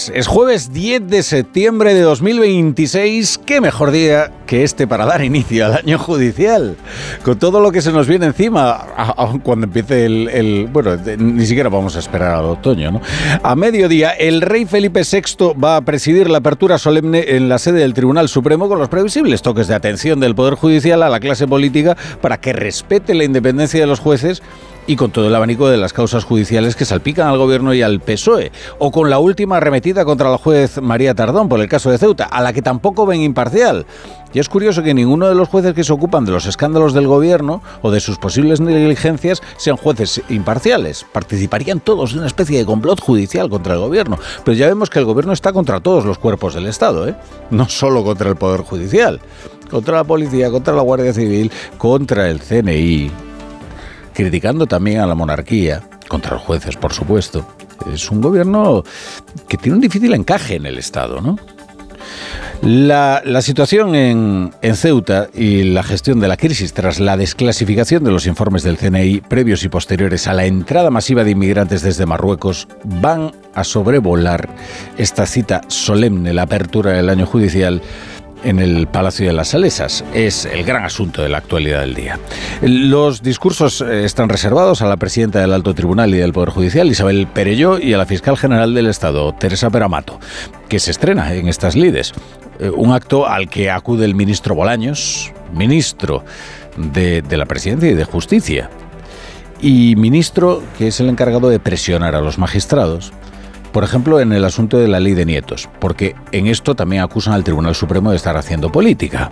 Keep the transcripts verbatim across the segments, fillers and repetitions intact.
jueves. Es jueves diez de septiembre de dos mil veintiséis. ¿Qué mejor día que este para dar inicio al año judicial? Con todo lo que se nos viene encima, a, a, cuando empiece el, el... Bueno, de, ni siquiera vamos a esperar al otoño, ¿no? A mediodía, el rey Felipe sexto va a presidir la apertura solemne en la sede del Tribunal Supremo con los previsibles toques de atención del Poder Judicial a la clase política para que respete la independencia de los jueces y con todo el abanico de las causas judiciales que salpican al Gobierno y al P S O E, o con la última arremetida contra la juez María Tardón por el caso de Ceuta, a la que tampoco ven imparcial. Y es curioso que ninguno de los jueces que se ocupan de los escándalos del Gobierno o de sus posibles negligencias sean jueces imparciales. Participarían todos de una especie de complot judicial contra el Gobierno. Pero ya vemos que el Gobierno está contra todos los cuerpos del Estado, ¿eh? No solo contra el Poder Judicial, contra la Policía, contra la Guardia Civil, contra el C N I, criticando también a la monarquía, contra los jueces, por supuesto. Es un gobierno que tiene un difícil encaje en el Estado, ¿no? La, la situación en, en Ceuta y la gestión de la crisis tras la desclasificación de los informes del C N I previos y posteriores a la entrada masiva de inmigrantes desde Marruecos van a sobrevolar esta cita solemne, la apertura del año judicial en el Palacio de las Salesas. Es el gran asunto de la actualidad del día. Los discursos están reservados a la presidenta del Alto Tribunal y del Poder Judicial, Isabel Perelló, y a la fiscal general del Estado, Teresa Peramato, que se estrena en estas lides. Un acto al que acude el ministro Bolaños, ministro de, de la Presidencia y de Justicia, y ministro que es el encargado de presionar a los magistrados. Por ejemplo, en el asunto de la ley de nietos, porque en esto también acusan al Tribunal Supremo de estar haciendo política.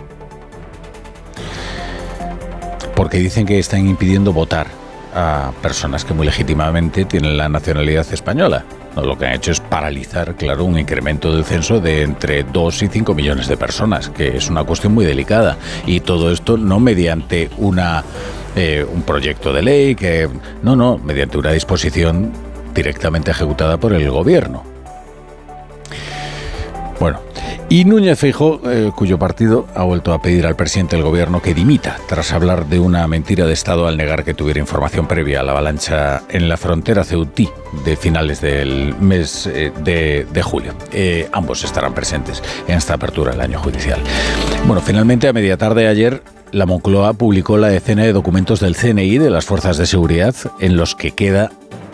Porque dicen que están impidiendo votar a personas que muy legítimamente tienen la nacionalidad española. No, lo que han hecho es paralizar, claro, un incremento del censo de entre dos y cinco millones de personas, que es una cuestión muy delicada. Y todo esto no mediante una, eh, un proyecto de ley, que no, no, mediante una disposición directamente ejecutada por el Gobierno. Bueno, y Núñez Feijóo, eh, cuyo partido ha vuelto a pedir al presidente del Gobierno que dimita tras hablar de una mentira de Estado al negar que tuviera información previa a la avalancha en la frontera ceutí de finales del mes eh, de, de julio. Eh, ambos estarán presentes en esta apertura del año judicial. Bueno, finalmente, a media tarde ayer, la Moncloa publicó la decena de documentos del C N I, de las fuerzas de seguridad, en los que queda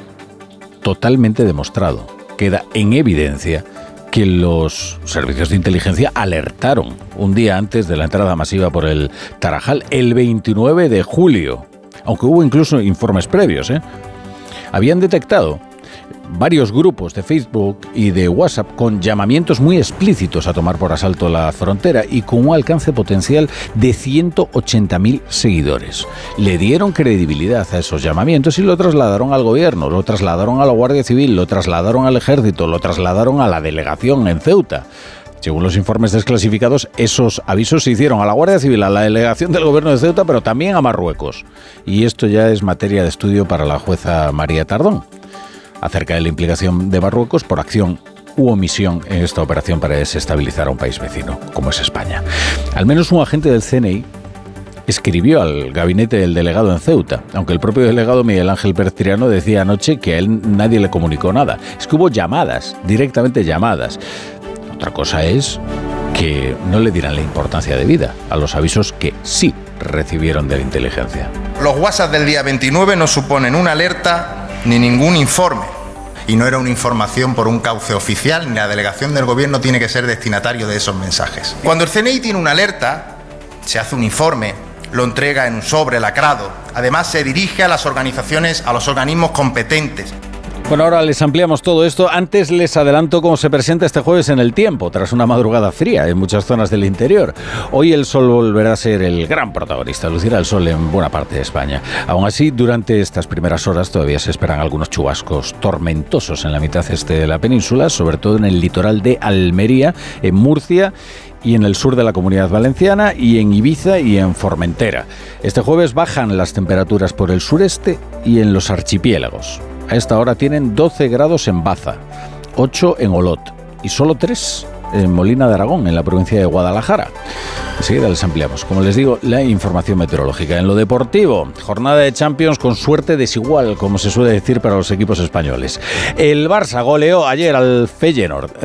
totalmente demostrado, queda en evidencia que los servicios de inteligencia alertaron un día antes de la entrada masiva por el Tarajal, el veintinueve de julio, aunque hubo incluso informes previos, ¿eh? Habían detectado varios grupos de Facebook y de WhatsApp con llamamientos muy explícitos a tomar por asalto la frontera y con un alcance potencial de ciento ochenta mil seguidores. Le dieron credibilidad a esos llamamientos y lo trasladaron al Gobierno, lo trasladaron a la Guardia Civil, lo trasladaron al Ejército, lo trasladaron a la delegación en Ceuta. Según los informes desclasificados, esos avisos se hicieron a la Guardia Civil, a la delegación del Gobierno de Ceuta, pero también a Marruecos. Y esto ya es materia de estudio para la jueza María Tardón, acerca de la implicación de Marruecos por acción u omisión en esta operación para desestabilizar a un país vecino, como es España. Al menos un agente del C N I escribió al gabinete del delegado en Ceuta, aunque el propio delegado Miguel Ángel Pérez Triano decía anoche que a él nadie le comunicó nada. Es que hubo llamadas, directamente llamadas. Otra cosa es que no le dieran la importancia debida a los avisos que sí recibieron de la inteligencia. Los WhatsApp del día veintinueve no suponen una alerta ni ningún informe, y no era una información por un cauce oficial, ni la delegación del Gobierno tiene que ser destinatario de esos mensajes. Cuando el C N I tiene una alerta, se hace un informe, lo entrega en un sobre lacrado, además se dirige a las organizaciones, a los organismos competentes. Bueno, ahora les ampliamos todo esto. Antes les adelanto cómo se presenta este jueves en el tiempo, tras una madrugada fría en muchas zonas del interior. Hoy el sol volverá a ser el gran protagonista, lucirá el sol en buena parte de España. Aún así, durante estas primeras horas todavía se esperan algunos chubascos tormentosos en la mitad este de la península, sobre todo en el litoral de Almería, en Murcia y en el sur de la Comunidad Valenciana, y en Ibiza y en Formentera. Este jueves bajan las temperaturas por el sureste y en los archipiélagos. A esta hora tienen doce grados en Baza, ocho en Olot y solo tres en Molina de Aragón, en la provincia de Guadalajara. Enseguida les ampliamos, como les digo, la información meteorológica. En lo deportivo, jornada de Champions con suerte desigual, como se suele decir para los equipos españoles. El Barça goleó ayer al Feyenoord